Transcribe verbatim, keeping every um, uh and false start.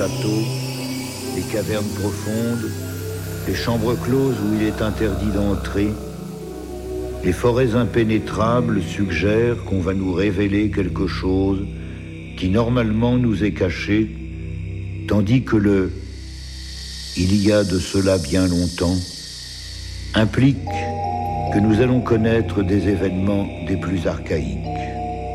châteaux, les cavernes profondes, les chambres closes où il est interdit d'entrer, les forêts impénétrables suggèrent qu'on va nous révéler quelque chose qui normalement nous est caché, tandis que le « il y a de cela bien longtemps » implique que nous allons connaître des événements des plus archaïques.